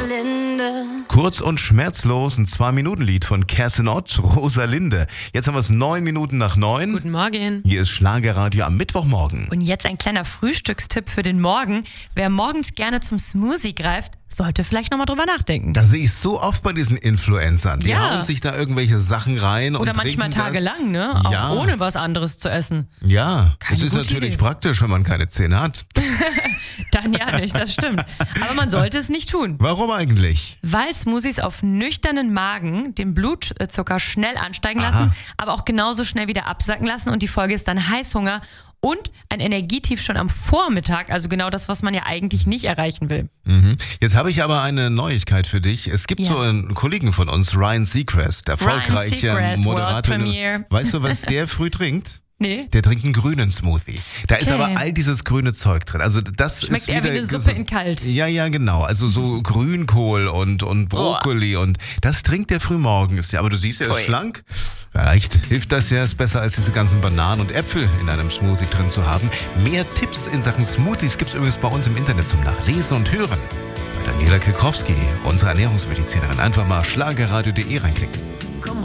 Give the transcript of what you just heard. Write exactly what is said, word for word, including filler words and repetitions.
Rosalinde. Kurz und schmerzlos, ein Zwei-Minuten-Lied von Kerstin Ott, Rosalinde. Jetzt haben wir es neun Minuten nach neun. Guten Morgen. Hier ist Schlagerradio am Mittwochmorgen. Und jetzt ein kleiner Frühstückstipp für den Morgen. Wer morgens gerne zum Smoothie greift, sollte vielleicht nochmal drüber nachdenken. Das sehe ich so oft bei diesen Influencern. Die Ja. hauen sich da irgendwelche Sachen rein Oder und manchmal trinken tagelang, das. ne? Auch Ja. ohne was anderes zu essen. Ja, Keine das ist gute natürlich Idee. praktisch, wenn man keine Zähne hat. Dann ja nicht, das stimmt. Aber man sollte es nicht tun. Warum eigentlich? Weil Smoothies auf nüchternen Magen den Blutzucker schnell ansteigen Aha. lassen, aber auch genauso schnell wieder absacken lassen. Und die Folge ist dann Heißhunger und ein Energietief schon am Vormittag. Also genau das, was man ja eigentlich nicht erreichen will. Mhm. Jetzt habe ich aber eine Neuigkeit für dich. Es gibt Ja. so einen Kollegen von uns, Ryan Seacrest, der erfolgreiche Seacrest, World Moderator. Premiere. Weißt du, was der früh trinkt? Nee. Der trinkt einen grünen Smoothie. Da ist Okay. aber all dieses grüne Zeug drin. Also das Schmeckt ist eher wie wieder eine Suppe gesund. in kalt. Ja, ja, genau. Also so Grünkohl und, und Brokkoli und das trinkt der früh morgens. Ja, aber du siehst, er ist Pfui. schlank. Vielleicht hilft das ja, ist besser als diese ganzen Bananen und Äpfel in einem Smoothie drin zu haben. Mehr Tipps in Sachen Smoothies gibt es übrigens bei uns im Internet zum Nachlesen und Hören. Bei Daniela Kilkowski, unsere Ernährungsmedizinerin. Einfach mal schlagerradio punkt de reinklicken.